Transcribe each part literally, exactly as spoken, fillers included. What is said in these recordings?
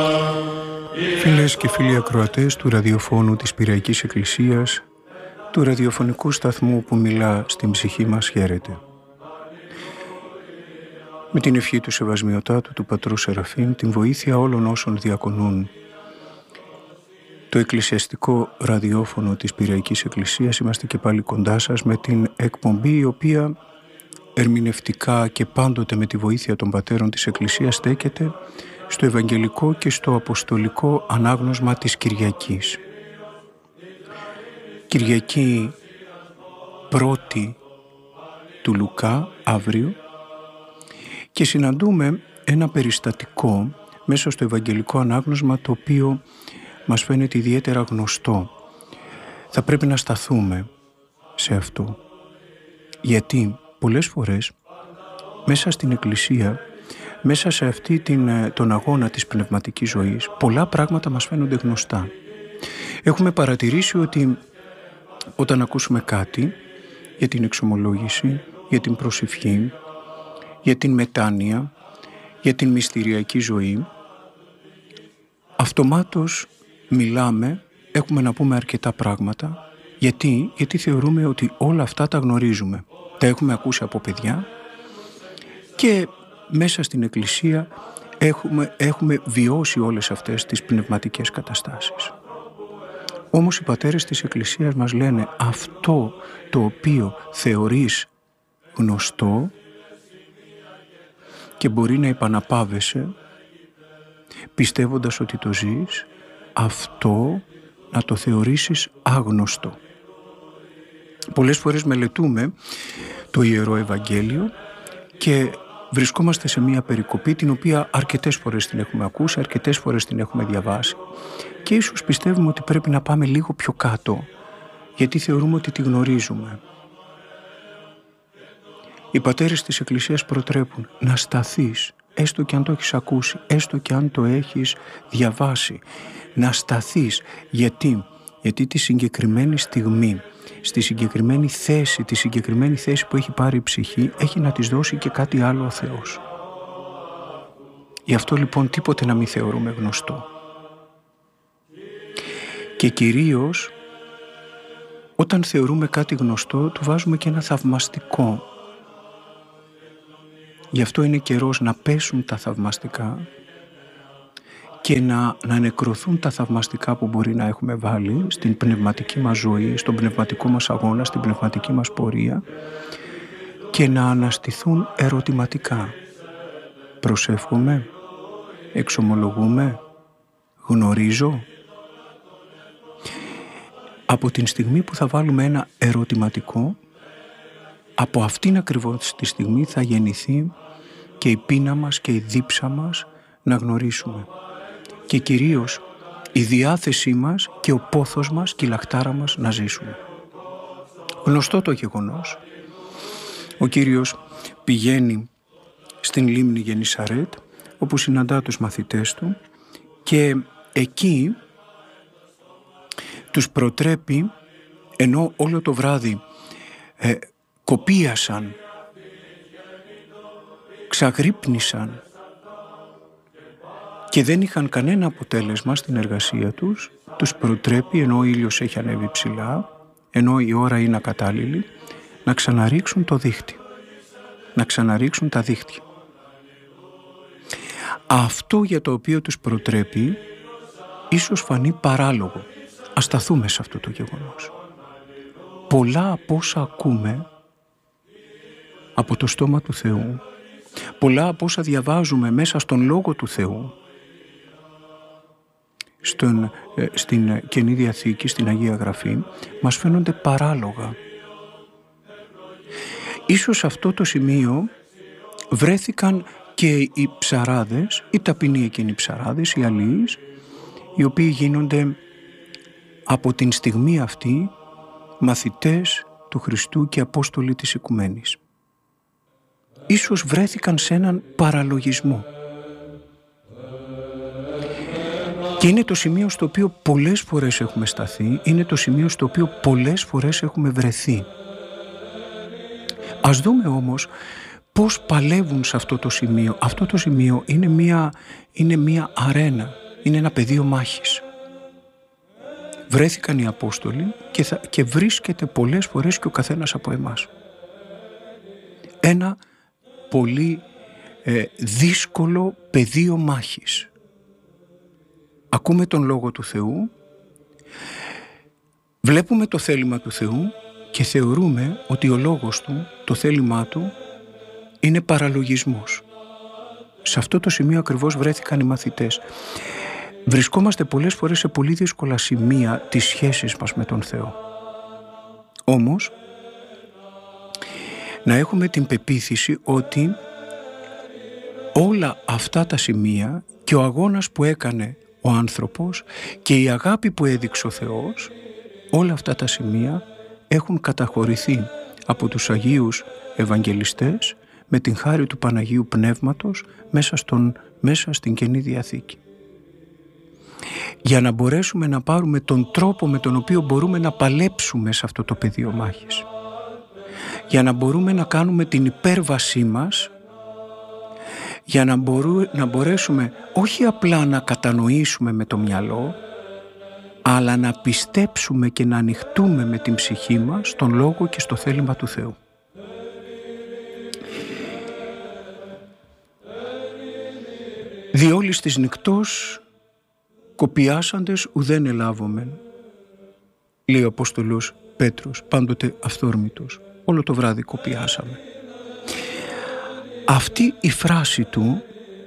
Φίλες και φίλοι ακροατές του ραδιοφώνου της Πειραϊκής Εκκλησίας, του ραδιοφωνικού σταθμού που μιλά στην ψυχή μας, χαίρετε. Με την ευχή του Σεβασμιωτάτου του Πατρού Σεραφείμ, την βοήθεια όλων όσων διακονούν το εκκλησιαστικό ραδιόφωνο της Πειραϊκής Εκκλησίας, είμαστε και πάλι κοντά σας με την εκπομπή η οποία ερμηνευτικά και πάντοτε με τη βοήθεια των πατέρων της Εκκλησίας στέκεται στο Ευαγγελικό και στο Αποστολικό ανάγνωσμα της Κυριακής. Κυριακή πρώτη του Λουκά, αύριο, και συναντούμε ένα περιστατικό μέσα στο Ευαγγελικό ανάγνωσμα το οποίο μας φαίνεται ιδιαίτερα γνωστό. Θα πρέπει να σταθούμε σε αυτό, γιατί πολλές φορές μέσα στην Εκκλησία, μέσα σε αυτή την, τον αγώνα της πνευματικής ζωής, πολλά πράγματα μας φαίνονται γνωστά. Έχουμε παρατηρήσει ότι όταν ακούσουμε κάτι για την εξομολόγηση, για την προσευχή, για την μετάνοια, για την μυστηριακή ζωή, αυτομάτως μιλάμε, έχουμε να πούμε αρκετά πράγματα. Γιατί, γιατί θεωρούμε ότι όλα αυτά τα γνωρίζουμε. Τα έχουμε ακούσει από παιδιά και μέσα στην Εκκλησία έχουμε, έχουμε βιώσει όλες αυτές τις πνευματικές καταστάσεις. Όμως οι πατέρες της Εκκλησίας μας λένε αυτό το οποίο θεωρείς γνωστό και μπορεί να επαναπάβεσαι πιστεύοντας ότι το ζεις, αυτό να το θεωρήσεις άγνωστο. Πολλές φορές μελετούμε το Ιερό Ευαγγέλιο και βρισκόμαστε σε μια περικοπή την οποία αρκετές φορές την έχουμε ακούσει, αρκετές φορές την έχουμε διαβάσει και ίσως πιστεύουμε ότι πρέπει να πάμε λίγο πιο κάτω γιατί θεωρούμε ότι τη γνωρίζουμε. Οι πατέρες της Εκκλησίας προτρέπουν να σταθείς, έστω και αν το έχεις ακούσει, έστω και αν το έχεις διαβάσει, να σταθείς. Γιατί, γιατί τη συγκεκριμένη στιγμή, στη συγκεκριμένη θέση, τη συγκεκριμένη θέση που έχει πάρει η ψυχή, έχει να της δώσει και κάτι άλλο ο Θεός. Γι' αυτό λοιπόν τίποτε να μην θεωρούμε γνωστό. Και κυρίως όταν θεωρούμε κάτι γνωστό, του βάζουμε και ένα θαυμαστικό. Γι' αυτό είναι καιρός να πέσουν τα θαυμαστικά και να, να νεκρωθούν τα θαυμαστικά που μπορεί να έχουμε βάλει στην πνευματική μας ζωή, στον πνευματικό μας αγώνα, στην πνευματική μας πορεία και να αναστηθούν ερωτηματικά. Προσεύχομαι, εξομολογούμε, γνωρίζω. Από την στιγμή που θα βάλουμε ένα ερωτηματικό, από αυτήν ακριβώς τη στιγμή θα γεννηθεί και η πείνα μας και η δίψα μας να γνωρίσουμε. Και κυρίως η διάθεσή μας και ο πόθος μας και η λαχτάρα μας να ζήσουμε. Γνωστό το γεγονός. Ο Κύριος πηγαίνει στην λίμνη Γενισαρέτ όπου συναντά τους μαθητές του και εκεί τους προτρέπει, ενώ όλο το βράδυ ε, κοπίασαν, ξαγρύπνησαν και δεν είχαν κανένα αποτέλεσμα στην εργασία τους, τους προτρέπει, ενώ ο ήλιος έχει ανέβει ψηλά, ενώ η ώρα είναι ακατάλληλη, να ξαναρίξουν το δίχτυ, να ξαναρίξουν τα δίχτυα. Αυτό για το οποίο τους προτρέπει ίσως φανεί παράλογο. Ας σταθούμε σε αυτό το γεγονός. Πολλά από όσα ακούμε από το στόμα του Θεού, πολλά από όσα διαβάζουμε μέσα στον Λόγο του Θεού, στον, ε, στην Καινή Διαθήκη, στην Αγία Γραφή, μας φαίνονται παράλογα. Ίσως σε αυτό το σημείο βρέθηκαν και οι ψαράδες, οι ταπεινοί εκείνοι ψαράδες, οι αλοίς, οι οποίοι γίνονται από την στιγμή αυτή μαθητές του Χριστού και Απόστολοι της Οικουμένης. Ίσως βρέθηκαν σε έναν παραλογισμό. Και είναι το σημείο στο οποίο πολλές φορές έχουμε σταθεί, είναι το σημείο στο οποίο πολλές φορές έχουμε βρεθεί. Ας δούμε όμως πώς παλεύουν σε αυτό το σημείο. Αυτό το σημείο είναι μία, είναι μία αρένα. είναι ένα πεδίο μάχης. Βρέθηκαν οι Απόστολοι και, θα, και βρίσκεται πολλές φορές και ο καθένας από εμάς. Ένα πολύ ε, δύσκολο πεδίο μάχης. Ακούμε τον Λόγο του Θεού, βλέπουμε το θέλημα του Θεού και θεωρούμε ότι ο Λόγος Του, το θέλημά Του, είναι παραλογισμός. Σε αυτό το σημείο ακριβώς βρέθηκαν οι μαθητές. Βρισκόμαστε πολλές φορές σε πολύ δύσκολα σημεία της σχέσης μας με τον Θεό. Όμως, να έχουμε την πεποίθηση ότι όλα αυτά τα σημεία και ο αγώνας που έκανε ο άνθρωπος και η αγάπη που έδειξε ο Θεός, όλα αυτά τα σημεία έχουν καταχωρηθεί από τους Αγίους Ευαγγελιστές με την χάρη του Παναγίου Πνεύματος μέσα, στον, μέσα στην Καινή Διαθήκη. Για να μπορέσουμε να πάρουμε τον τρόπο με τον οποίο μπορούμε να παλέψουμε σε αυτό το πεδίο μάχης. Για να μπορούμε να κάνουμε την υπέρβασή μας, για να, μπορού, να μπορέσουμε όχι απλά να κατανοήσουμε με το μυαλό, αλλά να πιστέψουμε και να ανοιχτούμε με την ψυχή μας στον Λόγο και στο θέλημα του Θεού. Διόλης της νυκτός κοπιάσαντες ουδέν ελάβομεν, λέει ο Απόστολος Πέτρος, πάντοτε αυθόρμητος. Όλο το βράδυ κοπιάσαμε. Αυτή η φράση του,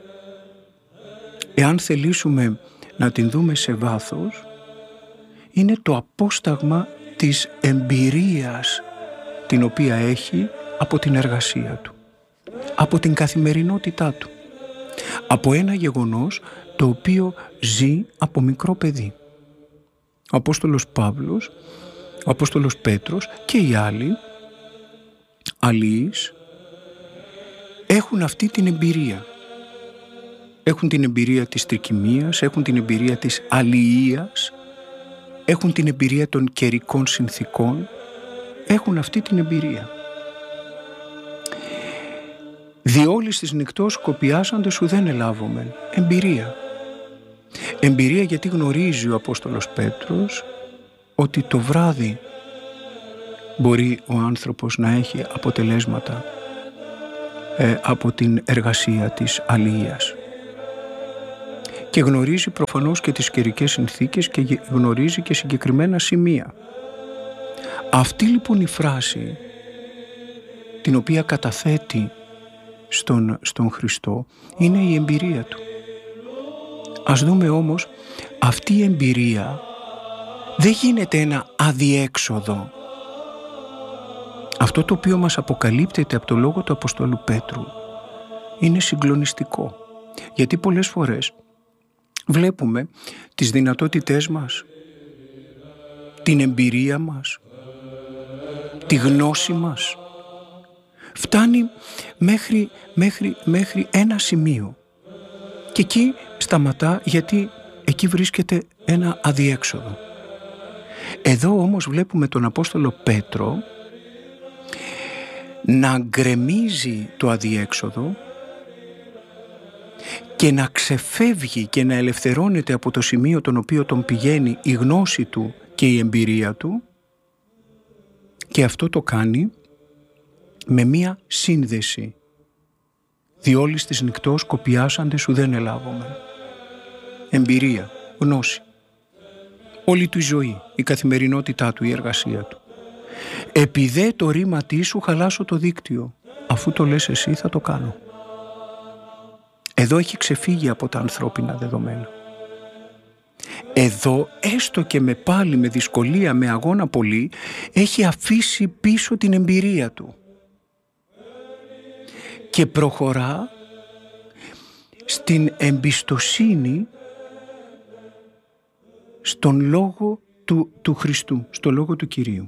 εάν θελήσουμε να την δούμε σε βάθος, είναι το απόσταγμα της εμπειρίας την οποία έχει από την εργασία του, από την καθημερινότητά του, από ένα γεγονός το οποίο ζει από μικρό παιδί. Ο Απόστολος Παύλος, ο Απόστολος Πέτρος και οι άλλοι αλλοίς έχουν αυτή την εμπειρία. Έχουν την εμπειρία της τρικυμίας, έχουν την εμπειρία της αλληλείας, έχουν την εμπειρία των καιρικών συνθήκων, έχουν αυτή την εμπειρία. Διόλης της νυκτός κοπιάσαντες ουδέν ελάβομεν. Εμπειρία. Εμπειρία γιατί γνωρίζει ο Απόστολος Πέτρος ότι το βράδυ μπορεί ο άνθρωπος να έχει αποτελέσματα ε, από την εργασία της αλληλείας. Και γνωρίζει προφανώς και τις καιρικές συνθήκες και γνωρίζει και συγκεκριμένα σημεία. Αυτή λοιπόν η φράση την οποία καταθέτει στον, στον Χριστό είναι η εμπειρία του. Ας δούμε όμως, αυτή η εμπειρία δεν γίνεται ένα αδιέξοδο. Αυτό το οποίο μας αποκαλύπτεται από το λόγο του Αποστόλου Πέτρου είναι συγκλονιστικό. Γιατί πολλές φορές βλέπουμε τις δυνατότητές μας, την εμπειρία μας, τη γνώση μας. Φτάνει μέχρι, μέχρι, μέχρι ένα σημείο. Και εκεί σταματά γιατί εκεί βρίσκεται ένα αδιέξοδο. Εδώ όμως βλέπουμε τον Απόστολο Πέτρο να γκρεμίζει το αδιέξοδο και να ξεφεύγει και να ελευθερώνεται από το σημείο τον οποίο τον πηγαίνει η γνώση του και η εμπειρία του, και αυτό το κάνει με μία σύνδεση. Διόλης της νυκτός κοπιάσαντες ουδέν ελάβομεν. Εμπειρία, γνώση. Όλη του η ζωή, η καθημερινότητά του, η εργασία του. Επί το ρήματί σου χαλάσω το δίκτυο. Αφού το λες εσύ θα το κάνω. Εδώ έχει ξεφύγει από τα ανθρώπινα δεδομένα. Εδώ, έστω και με πάλι με δυσκολία, με αγώνα πολύ, έχει αφήσει πίσω την εμπειρία του. Και προχωρά στην εμπιστοσύνη στον λόγο του, του Χριστού, στον λόγο του Κυρίου.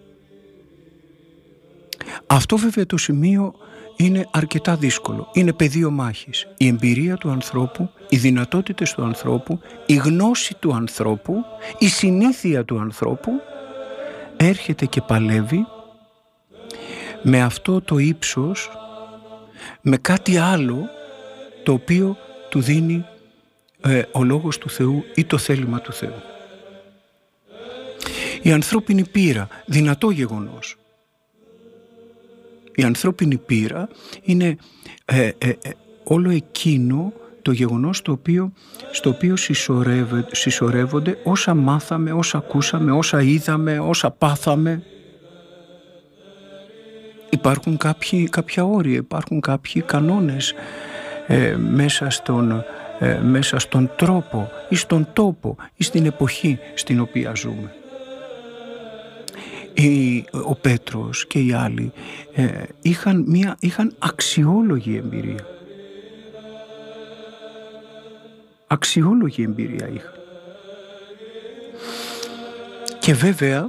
Αυτό βέβαια το σημείο είναι αρκετά δύσκολο. Είναι πεδίο μάχης. Η εμπειρία του ανθρώπου, οι δυνατότητες του ανθρώπου, η γνώση του ανθρώπου, η συνήθεια του ανθρώπου έρχεται και παλεύει με αυτό το ύψος, με κάτι άλλο το οποίο του δίνει ε, ο λόγος του Θεού ή το θέλημα του Θεού. Η ανθρώπινη πείρα, δυνατό γεγονός. Η ανθρώπινη πείρα είναι ε, ε, ε, όλο εκείνο το γεγονός στο οποίο, στο οποίο συσσωρεύονται όσα μάθαμε, όσα ακούσαμε, όσα είδαμε, όσα πάθαμε. Υπάρχουν κάποιοι, κάποια όρια, υπάρχουν κάποιοι κανόνες ε, μέσα, στον, ε, μέσα στον τρόπο ή στον τόπο ή στην εποχή στην οποία ζούμε. Η, ο Πέτρος και οι άλλοι ε, είχαν, μια, είχαν αξιόλογη εμπειρία. Αξιόλογη εμπειρία είχαν. Και βέβαια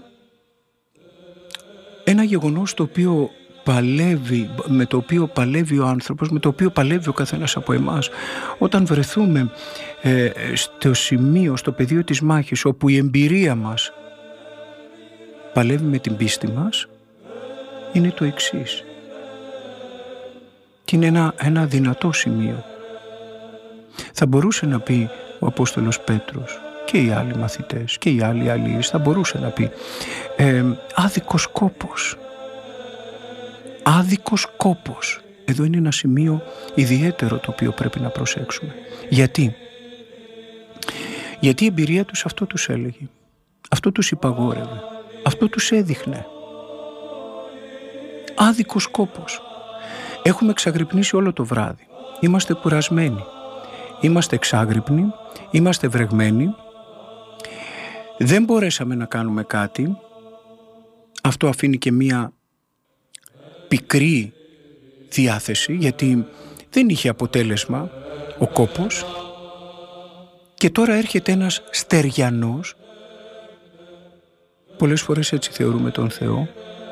ένα γεγονός το οποίο παλεύει, με το οποίο παλεύει ο άνθρωπος, με το οποίο παλεύει ο καθένας από εμάς, όταν βρεθούμε ε, στο σημείο, στο πεδίο της μάχης, όπου η εμπειρία μας παλεύει με την πίστη μας, είναι το εξής. Και είναι ένα, ένα δυνατό σημείο. Θα μπορούσε να πει ο Απόστολος Πέτρος και οι άλλοι μαθητές και οι άλλοι αλλοίς, θα μπορούσε να πει ε, άδικος κόπος. Άδικος κόπος. Εδώ είναι ένα σημείο ιδιαίτερο το οποίο πρέπει να προσέξουμε. Γιατί? Γιατί η εμπειρία τους αυτό τους έλεγε. Αυτό τους υπαγόρευε. Αυτό τους έδειχνε. Άδικος κόπος. Έχουμε εξαγρυπνήσει όλο το βράδυ. Είμαστε κουρασμένοι. Είμαστε εξάγρυπνοι. Είμαστε βρεγμένοι. Δεν μπορέσαμε να κάνουμε κάτι. Αυτό αφήνει και μία πικρή διάθεση, γιατί δεν είχε αποτέλεσμα ο κόπος. Και τώρα έρχεται ένας στεριανός. Πολλές φορές έτσι θεωρούμε τον Θεό.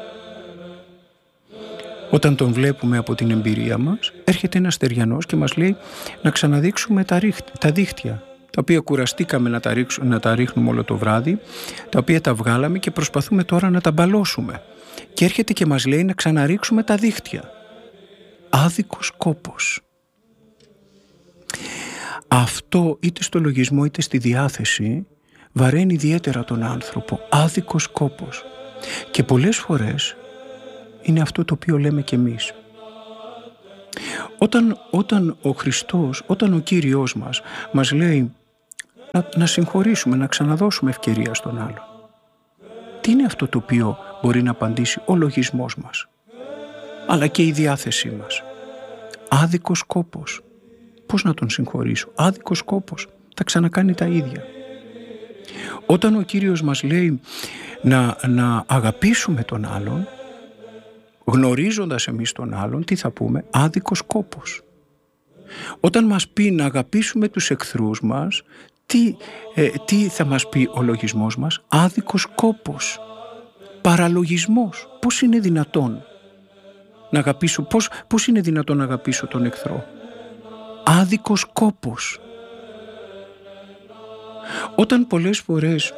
Όταν τον βλέπουμε από την εμπειρία μας, έρχεται ένας στεριανός και μας λέει να ξαναδείξουμε τα, ρίχ, τα δίχτυα, τα οποία κουραστήκαμε να τα, ρίξουμε, να τα ρίχνουμε όλο το βράδυ, τα οποία τα βγάλαμε και προσπαθούμε τώρα να τα μπαλώσουμε. Και έρχεται και μας λέει να ξαναρίξουμε τα δίχτυα. Άδικος κόπος. Αυτό είτε στο λογισμό είτε στη διάθεση βαραίνει ιδιαίτερα τον άνθρωπο. Άδικος κόπος. Και πολλές φορές είναι αυτό το οποίο λέμε κι εμείς. Όταν, όταν ο Χριστός, όταν ο Κύριος μας μας λέει να, να συγχωρήσουμε, να ξαναδώσουμε ευκαιρία στον άλλο, τι είναι αυτό το οποίο μπορεί να απαντήσει ο λογισμός μας, αλλά και η διάθεσή μας? Άδικος κόπος. Πώς να τον συγχωρήσω? Άδικος κόπος. Θα ξανακάνει τα ίδια. Όταν ο Κύριος μας λέει να, να αγαπήσουμε τον άλλον, γνωρίζοντας εμείς τον άλλον, τι θα πούμε? Άδικος κόπος. Όταν μας πει να αγαπήσουμε τους εχθρούς μας, τι, ε, τι θα μας πει ο λογισμός μας? Άδικος κόπος. Παραλογισμός. Πώς είναι δυνατόν να αγαπήσω, πώς, πώς είναι δυνατόν να αγαπήσω τον εχθρό? Άδικος κόπος. Όταν πολλές φορές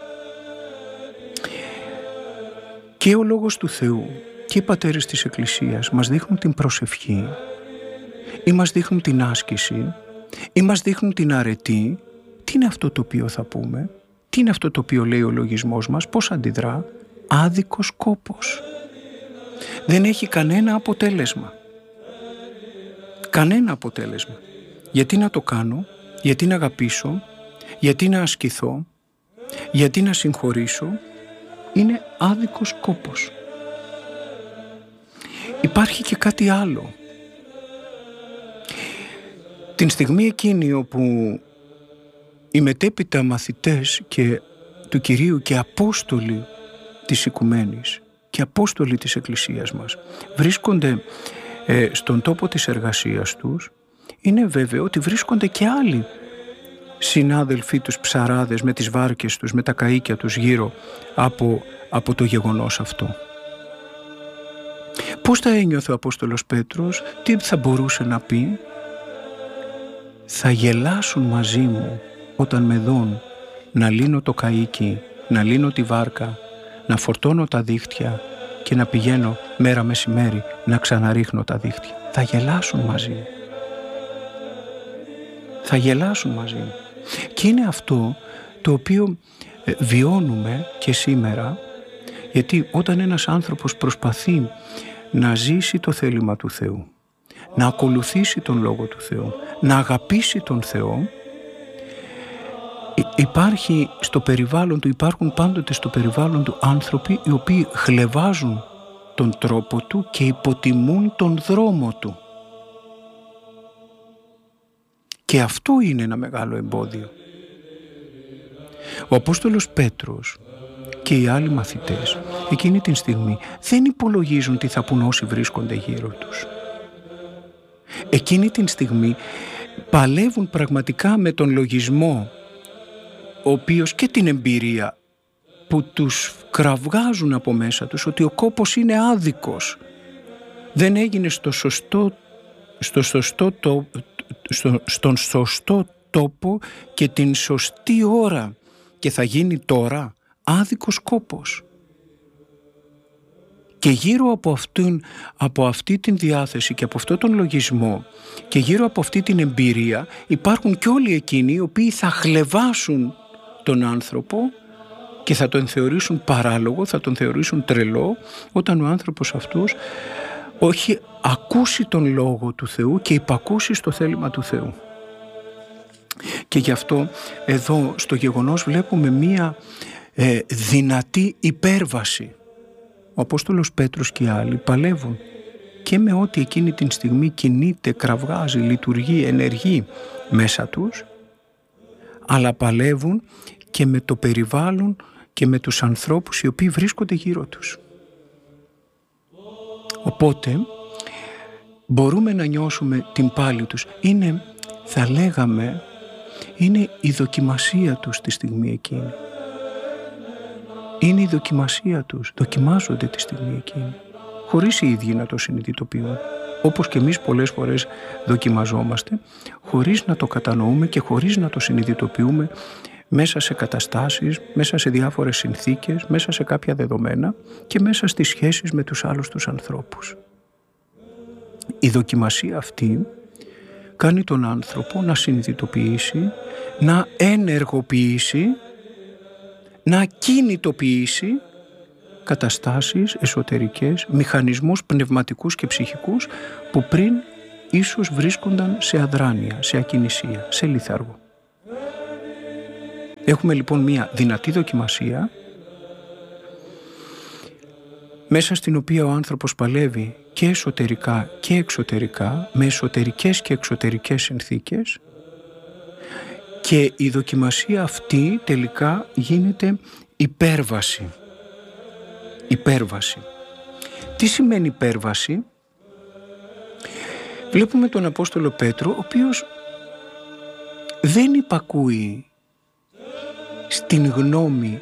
και ο Λόγος του Θεού και οι πατέρες της Εκκλησίας μας δείχνουν την προσευχή ή μας δείχνουν την άσκηση ή μας δείχνουν την αρετή, τι είναι αυτό το οποίο θα πούμε? Τι είναι αυτό το οποίο λέει ο λογισμός μας? Πώς αντιδρά? Άδικος κόπος. Δεν έχει κανένα αποτέλεσμα. Κανένα αποτέλεσμα. Γιατί να το κάνω? Γιατί να αγαπήσω? Γιατί να ασκηθώ? Γιατί να συγχωρήσω? Είναι άδικος κόπος. Υπάρχει και κάτι άλλο. Την στιγμή εκείνη όπου οι μετέπειτα μαθητές και του Κυρίου και απόστολοι της Οικουμένης και απόστολοι της Εκκλησίας μας βρίσκονται ε, στον τόπο της εργασίας τους, είναι βέβαιο ότι βρίσκονται και άλλοι συνάδελφοί τους ψαράδες με τις βάρκες τους, με τα καΐκια τους γύρω από, από το γεγονός αυτό. Πώς θα ένιωθε ο Απόστολος Πέτρος? Τι θα μπορούσε να πει? Θα γελάσουν μαζί μου όταν με δουν να λύνω το καΐκι, να λύνω τη βάρκα, να φορτώνω τα δίχτυα και να πηγαίνω μέρα μεσημέρι να ξαναρίχνω τα δίχτυα. Θα γελάσουν μαζί μου. Θα γελάσουν μαζί μου. Και είναι αυτό το οποίο βιώνουμε και σήμερα, γιατί όταν ένας άνθρωπος προσπαθεί να ζήσει το θέλημα του Θεού, να ακολουθήσει τον Λόγο του Θεού, να αγαπήσει τον Θεό, υπάρχει στο περιβάλλον του, υπάρχουν πάντοτε στο περιβάλλον του άνθρωποι οι οποίοι χλευάζουν τον τρόπο του και υποτιμούν τον δρόμο του. Και αυτό είναι ένα μεγάλο εμπόδιο. Ο Απόστολος Πέτρος και οι άλλοι μαθητές εκείνη την στιγμή δεν υπολογίζουν τι θα πουν όσοι βρίσκονται γύρω τους. Εκείνη την στιγμή παλεύουν πραγματικά με τον λογισμό, ο οποίος και την εμπειρία που τους κραυγάζουν από μέσα τους ότι ο κόπος είναι άδικος. Δεν έγινε στο σωστό, στο σωστό το, στο, στον σωστό τόπο και την σωστή ώρα και θα γίνει τώρα άδικος κόπος. Και γύρω από, αυτήν, από αυτή την διάθεση και από αυτόν τον λογισμό και γύρω από αυτή την εμπειρία υπάρχουν και όλοι εκείνοι οι οποίοι θα χλευάσουν τον άνθρωπο και θα τον θεωρήσουν παράλογο, θα τον θεωρήσουν τρελό όταν ο άνθρωπος αυτός όχι ακούσει τον Λόγο του Θεού και υπακούσει στο θέλημα του Θεού. Και γι' αυτό εδώ στο γεγονός βλέπουμε μία ε, δυνατή υπέρβαση. Ο Απόστολος Πέτρος και οι άλλοι παλεύουν και με ό,τι εκείνη την στιγμή κινείται, κραυγάζει, λειτουργεί, ενεργεί μέσα τους, αλλά παλεύουν και με το περιβάλλον και με τους ανθρώπους οι οποίοι βρίσκονται γύρω τους. Οπότε μπορούμε να νιώσουμε την πάλη τους. Είναι, θα λέγαμε, είναι η δοκιμασία τους τη στιγμή εκείνη. Είναι η δοκιμασία τους. Δοκιμάζονται τη στιγμή εκείνη. Χωρίς οι ίδιοι να το συνειδητοποιούν. Όπως και εμείς πολλές φορές δοκιμαζόμαστε, χωρίς να το κατανοούμε και χωρίς να το συνειδητοποιούμε μέσα σε καταστάσεις, μέσα σε διάφορες συνθήκες, μέσα σε κάποια δεδομένα και μέσα στις σχέσεις με τους άλλους τους ανθρώπους. Η δοκιμασία αυτή κάνει τον άνθρωπο να συνειδητοποιήσει, να ενεργοποιήσει, να κινητοποιήσει καταστάσεις εσωτερικές, μηχανισμούς πνευματικούς και ψυχικούς που πριν ίσως βρίσκονταν σε αδράνεια, σε ακινησία, σε λιθάργο. Έχουμε λοιπόν μια δυνατή δοκιμασία μέσα στην οποία ο άνθρωπος παλεύει και εσωτερικά και εξωτερικά, με εσωτερικές και εξωτερικές συνθήκες, και η δοκιμασία αυτή τελικά γίνεται υπέρβαση. Υπέρβαση. Τι σημαίνει υπέρβαση? Βλέπουμε τον Απόστολο Πέτρο, ο οποίος δεν υπακούει στην γνώμη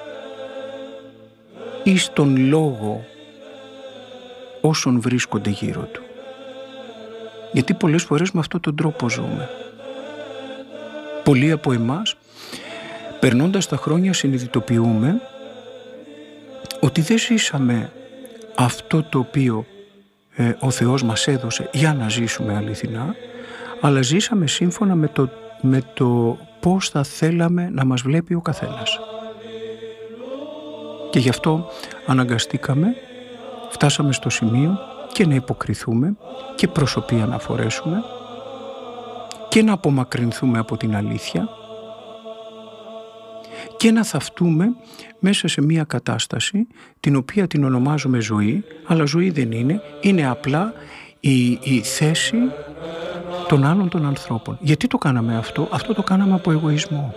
ή στον λόγο όσων βρίσκονται γύρω του. Γιατί πολλές φορές με αυτόν τον τρόπο ζούμε. Πολλοί από εμάς, περνώντας τα χρόνια, συνειδητοποιούμε ότι δεν ζήσαμε αυτό το οποίο ε, ο Θεός μας έδωσε για να ζήσουμε αληθινά, αλλά ζήσαμε σύμφωνα με το, με το πώς θα θέλαμε να μας βλέπει ο καθένας. Και γι' αυτό αναγκαστήκαμε, φτάσαμε στο σημείο και να υποκριθούμε και προσωπία να φορέσουμε και να απομακρυνθούμε από την αλήθεια και να θαυτούμε μέσα σε μια κατάσταση την οποία την ονομάζουμε ζωή, αλλά ζωή δεν είναι, είναι απλά η, η θέση των άλλων των ανθρώπων. Γιατί το κάναμε αυτό? Αυτό το κάναμε από εγωισμό.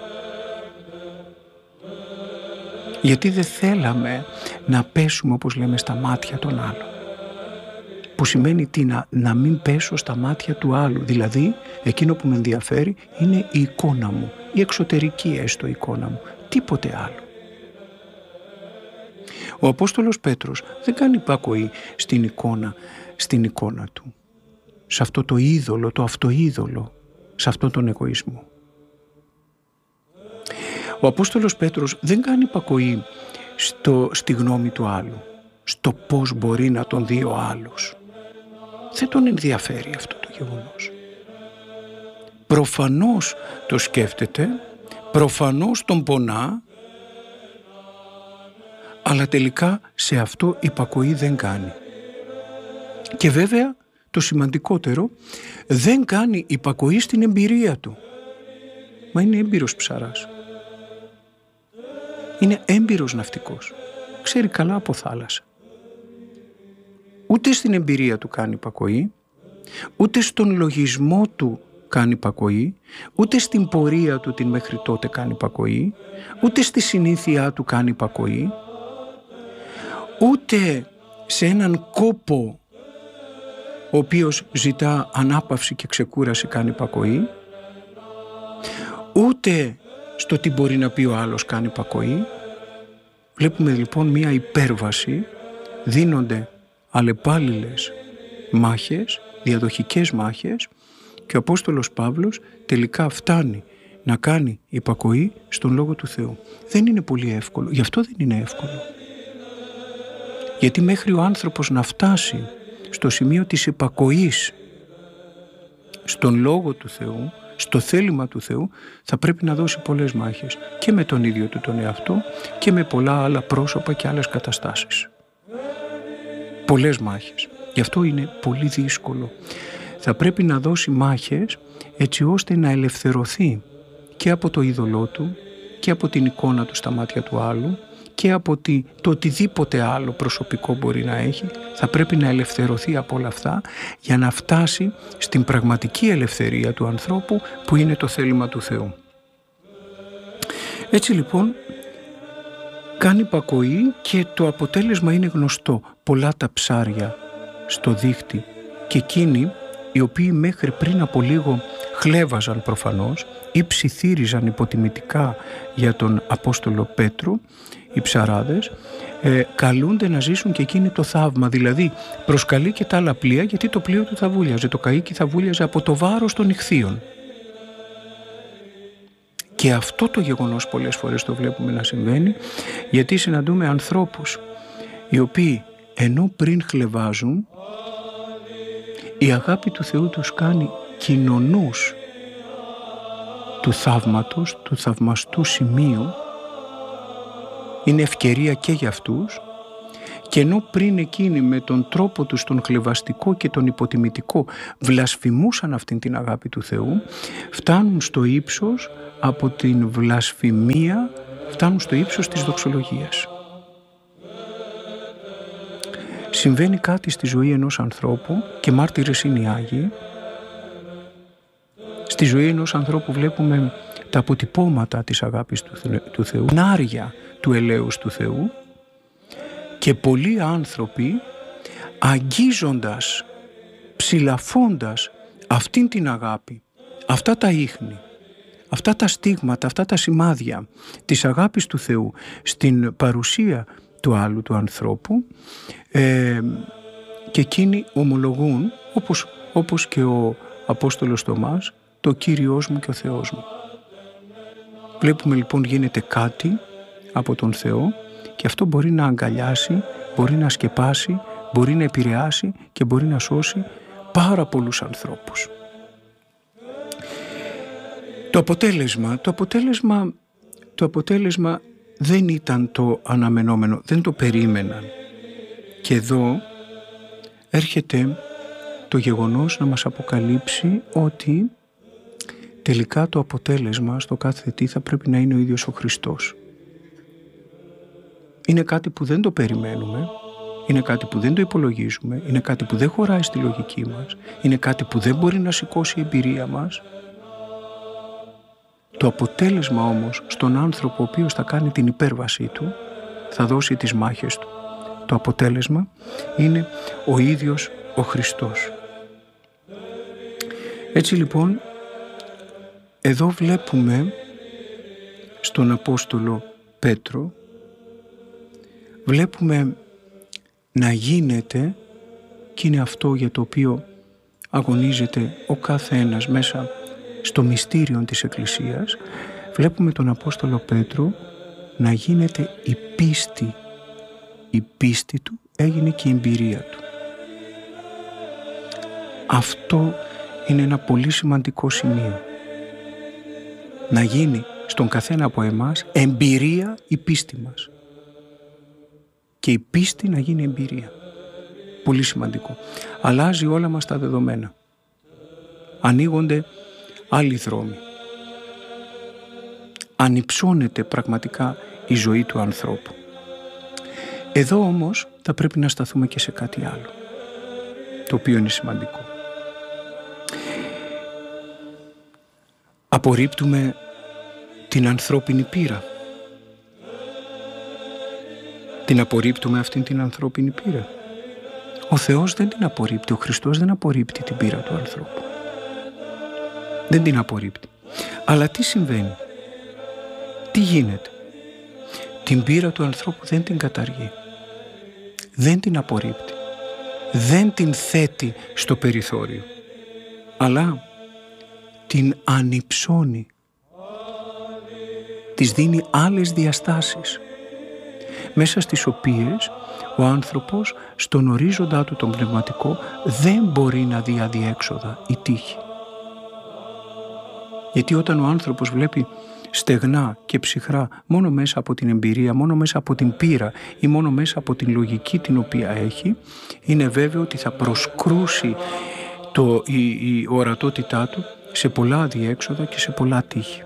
Γιατί δεν θέλαμε να πέσουμε, όπως λέμε, στα μάτια των άλλων. Που σημαίνει τι? Να, να μην πέσω στα μάτια του άλλου. Δηλαδή, εκείνο που με ενδιαφέρει είναι η εικόνα μου, η εξωτερική έστω εικόνα μου. Τίποτε άλλο. Ο Απόστολος Πέτρος δεν κάνει υπάκοη στην εικόνα, στην εικόνα του. Σε αυτό το είδωλο, το αυτοείδωλο, σε αυτόν τον εγωισμό. Ο Απόστολος Πέτρος δεν κάνει υπακοή στο, στη γνώμη του άλλου, στο πώς μπορεί να τον δει ο άλλος. Δεν τον ενδιαφέρει αυτό το γεγονός. προφανώς το σκέφτεται, προφανώς τον πονά, αλλά τελικά σε αυτό υπακοή δεν κάνει. Και βέβαια το σημαντικότερο, δεν κάνει υπακοή στην εμπειρία του. Μα είναι έμπειρος ψαράς. Είναι έμπειρος ναυτικός. Ξέρει καλά από θάλασσα. Ούτε στην εμπειρία του κάνει υπακοή, ούτε στον λογισμό του κάνει υπακοή, ούτε στην πορεία του την μέχρι τότε κάνει υπακοή, ούτε στη συνήθειά του κάνει υπακοή, ούτε σε έναν κόπο ο οποίος ζητά ανάπαυση και ξεκούραση κάνει υπακοή, ούτε στο τι μπορεί να πει ο άλλος κάνει υπακοή. Βλέπουμε λοιπόν μία υπέρβαση, δίνονται αλλεπάλληλες μάχες, διαδοχικές μάχες, και ο Απόστολος Παύλος τελικά φτάνει να κάνει υπακοή στον Λόγο του Θεού. Δεν είναι πολύ εύκολο, γι' αυτό δεν είναι εύκολο. Γιατί μέχρι ο άνθρωπος να φτάσει στο σημείο της υπακοής στον Λόγο του Θεού, στο θέλημα του Θεού, θα πρέπει να δώσει πολλές μάχες και με τον ίδιο του τον εαυτό και με πολλά άλλα πρόσωπα και άλλες καταστάσεις. Πολλές μάχες. Γι' αυτό είναι πολύ δύσκολο. Θα πρέπει να δώσει μάχες έτσι ώστε να ελευθερωθεί και από το είδωλό του και από την εικόνα του στα μάτια του άλλου και από το οτιδήποτε άλλο προσωπικό μπορεί να έχει. Θα πρέπει να ελευθερωθεί από όλα αυτά για να φτάσει στην πραγματική ελευθερία του ανθρώπου που είναι το θέλημα του Θεού. Έτσι λοιπόν κάνει υπακοή και το αποτέλεσμα είναι γνωστό. Πολλά τα ψάρια στο δίχτυ και εκείνοι οι οποίοι μέχρι πριν από λίγο χλέβαζαν προφανώς ή ψιθύριζαν υποτιμητικά για τον Απόστολο Πέτρο, οι ψαράδες, ε, καλούνται να ζήσουν και εκείνοι το θαύμα. Δηλαδή προσκαλεί και τα άλλα πλοία, γιατί το πλοίο του θα βούλιαζε, το καΐκι θα βούλιαζε από το βάρος των ιχθύων. Και αυτό το γεγονός πολλές φορές το βλέπουμε να συμβαίνει, γιατί συναντούμε ανθρώπους οι οποίοι ενώ πριν χλεβάζουν, η αγάπη του Θεού τους κάνει κοινωνούς του θαύματος, του θαυμαστού σημείου. Είναι ευκαιρία και για αυτούς, και ενώ πριν εκείνοι με τον τρόπο τους τον χλεβαστικό και τον υποτιμητικό βλασφημούσαν αυτήν την αγάπη του Θεού, φτάνουν στο ύψος από την βλασφημία, φτάνουν στο ύψος της δοξολογίας. Συμβαίνει κάτι στη ζωή ενός ανθρώπου και μάρτυρες είναι οι Άγιοι. Στη ζωή ενός ανθρώπου βλέπουμε τα αποτυπώματα της αγάπης του Θεού, νάρια του ελέους του Θεού, και πολλοί άνθρωποι αγγίζοντας, ψηλαφώντας αυτήν την αγάπη, αυτά τα ίχνη, αυτά τα στίγματα, αυτά τα σημάδια της αγάπης του Θεού στην παρουσία του άλλου του ανθρώπου, ε, και εκείνοι ομολογούν, όπως, όπως και ο Απόστολος Θωμάς, το Κύριος μου και ο Θεός μου. Βλέπουμε λοιπόν γίνεται κάτι από τον Θεό, και αυτό μπορεί να αγκαλιάσει, μπορεί να σκεπάσει, μπορεί να επηρεάσει και μπορεί να σώσει πάρα πολλούς ανθρώπους. Το αποτέλεσμα, το αποτέλεσμα, το αποτέλεσμα δεν ήταν το αναμενόμενο, δεν το περίμεναν. Και εδώ έρχεται το γεγονός να μας αποκαλύψει ότι τελικά το αποτέλεσμα στο κάθε τι θα πρέπει να είναι ο ίδιος ο Χριστός. Είναι κάτι που δεν το περιμένουμε, είναι κάτι που δεν το υπολογίζουμε, είναι κάτι που δεν χωράει στη λογική μας, είναι κάτι που δεν μπορεί να σηκώσει η εμπειρία μας. Το αποτέλεσμα όμως στον άνθρωπο ο οποίος θα κάνει την υπέρβασή του, θα δώσει τις μάχες του, το αποτέλεσμα είναι ο ίδιος ο Χριστός. Έτσι λοιπόν, εδώ βλέπουμε στον Απόστολο Πέτρο, βλέπουμε να γίνεται, και είναι αυτό για το οποίο αγωνίζεται ο κάθε ένας μέσα στο μυστήριο της Εκκλησίας, βλέπουμε τον Απόστολο Πέτρο να γίνεται η πίστη. Η πίστη του έγινε και η εμπειρία του. Αυτό είναι ένα πολύ σημαντικό σημείο. να γίνει στον καθένα από εμάς εμπειρία η πίστη μας. Και η πίστη να γίνει εμπειρία. Πολύ σημαντικό. Αλλάζει όλα μας τα δεδομένα. Ανοίγονται άλλοι δρόμοι. Ανυψώνεται πραγματικά η ζωή του ανθρώπου. Εδώ όμως θα πρέπει να σταθούμε και σε κάτι άλλο, το οποίο είναι σημαντικό. Απορρίπτουμε την ανθρώπινη πείρα. Την απορρίπτουμε αυτήν την ανθρώπινη πείρα. Ο Θεός δεν την απορρίπτει, ο Χριστός δεν απορρίπτει την πείρα του ανθρώπου. Δεν την απορρίπτει. Αλλά τι συμβαίνει, τι γίνεται? Την πείρα του ανθρώπου δεν την καταργεί. Δεν την απορρίπτει. Δεν την θέτει στο περιθώριο. Αλλά την ανυψώνει. Της δίνει άλλες διαστάσεις, μέσα στις οποίες ο άνθρωπος στον ορίζοντά του τον πνευματικό δεν μπορεί να δει αδιέξοδα ή τύχη. Γιατί όταν ο άνθρωπος βλέπει στεγνά και ψυχρά μόνο μέσα από την εμπειρία, μόνο μέσα από την πείρα ή μόνο μέσα από την λογική την οποία έχει, είναι βέβαιο ότι θα προσκρούσει το, η, η ορατότητά του σε πολλά αδιέξοδα και σε πολλά τύχη.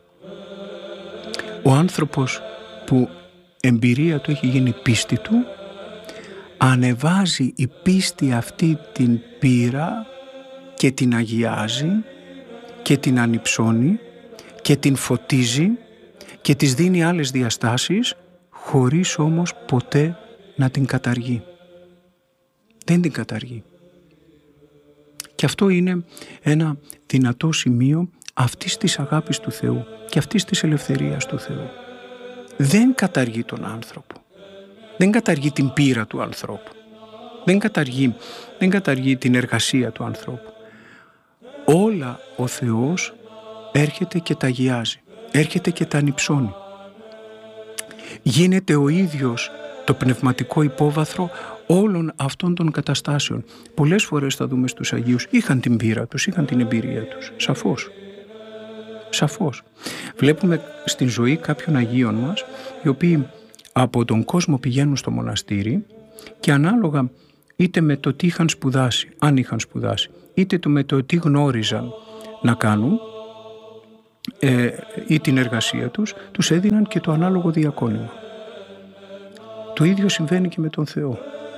Ο άνθρωπος που εμπειρία του έχει γίνει πίστη του, ανεβάζει η πίστη αυτή την πείρα και την αγιάζει και την ανυψώνει και την φωτίζει και της δίνει άλλες διαστάσεις, χωρίς όμως ποτέ να την καταργεί. Δεν την καταργεί. Και αυτό είναι ένα δυνατό σημείο αυτής της αγάπης του Θεού και αυτής της ελευθερίας του Θεού. Δεν καταργεί τον άνθρωπο. Δεν καταργεί την πείρα του ανθρώπου. Δεν καταργεί, δεν καταργεί την εργασία του ανθρώπου. Όλα ο Θεός έρχεται και τα αγιάζει. Έρχεται και τα ανυψώνει. Γίνεται ο ίδιος το πνευματικό υπόβαθρο όλων αυτών των καταστάσεων. Πολλές φορές θα δούμε στους Αγίους, είχαν την πείρα τους, είχαν την εμπειρία τους. Σαφώς. Σαφώς. Βλέπουμε στην ζωή κάποιων Αγίων μας, οι οποίοι από τον κόσμο πηγαίνουν στο μοναστήρι και ανάλογα είτε με το τι είχαν σπουδάσει, αν είχαν σπουδάσει, είτε το με το τι γνώριζαν να κάνουν ε, ή την εργασία τους, τους έδιναν και το ανάλογο διακόνημα. Το ίδιο συμβαίνει και με τον Θεό.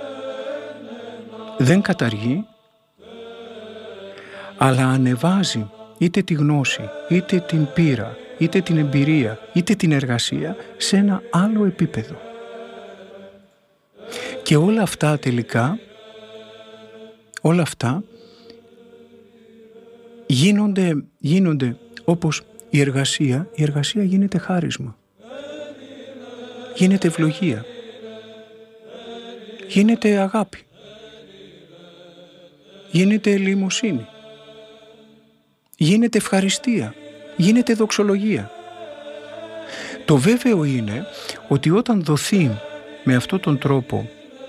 Δεν καταργεί, αλλά ανεβάζει είτε τη γνώση, είτε την πείρα, είτε την εμπειρία, είτε την εργασία σε ένα άλλο επίπεδο. Και όλα αυτά τελικά, όλα αυτά γίνονται, γίνονται όπως η εργασία, η εργασία γίνεται χάρισμα. Γίνεται ευλογία. Γίνεται αγάπη. Γίνεται ελεημοσύνη. Γίνεται ευχαριστία. Γίνεται δοξολογία. Το βέβαιο είναι ότι όταν δοθεί με αυτόν τον τρόπο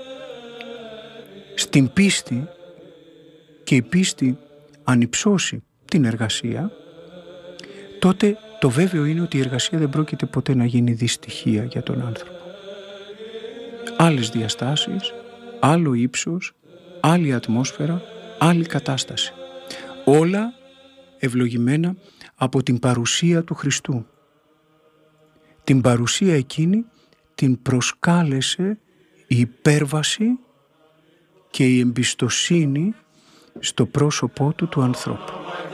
στην πίστη και η πίστη ανυψώσει την εργασία, τότε το βέβαιο είναι ότι η εργασία δεν πρόκειται ποτέ να γίνει δυστυχία για τον άνθρωπο. Άλλες διαστάσεις, άλλο ύψος, άλλη ατμόσφαιρα, άλλη κατάσταση. Όλα ευλογημένα από την παρουσία του Χριστού. Την παρουσία εκείνη την προσκάλεσε η υπέρβαση και η εμπιστοσύνη στο πρόσωπό του του ανθρώπου.